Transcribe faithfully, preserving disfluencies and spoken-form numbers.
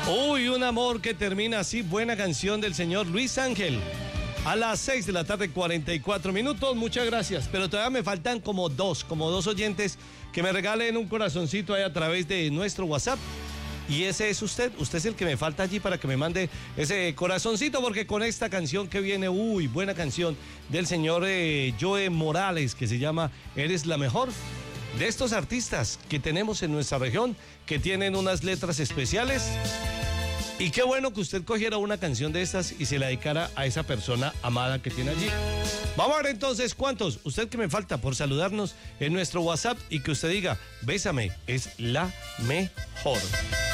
Uy, un amor que termina así, buena canción del señor Luis Ángel. A las seis de la tarde, cuarenta y cuatro minutos, muchas gracias. Pero todavía me faltan como dos, como dos oyentes que me regalen un corazoncito ahí a través de nuestro WhatsApp. Y ese es usted, usted es el que me falta allí para que me mande ese corazoncito, porque con esta canción que viene, uy, buena canción del señor eh, Joe Morales, que se llama Eres la Mejor. De estos artistas que tenemos en nuestra región, que tienen unas letras especiales. Y qué bueno que usted cogiera una canción de estas y se la dedicara a esa persona amada que tiene allí. Vamos a ver entonces cuántos, usted que me falta por saludarnos en nuestro WhatsApp y que usted diga, bésame, es la mejor.